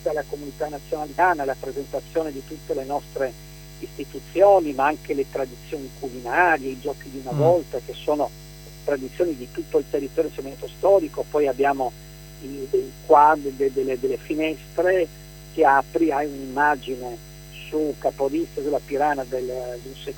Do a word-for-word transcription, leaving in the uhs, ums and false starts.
tutta la comunità nazionale italiana, la presentazione di tutte le nostre istituzioni, ma anche le tradizioni culinarie, i giochi di una Mm. volta, che sono tradizioni di tutto il territorio del segmento storico. Poi abbiamo i, dei quadri, de, delle, delle finestre, ti apri, hai un'immagine su Capodistria, sulla Pirana del, di un